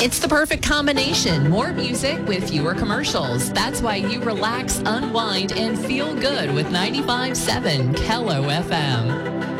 It's the perfect combination. More music with fewer commercials. That's why you relax, unwind, and feel good with 95.7 Kello FM.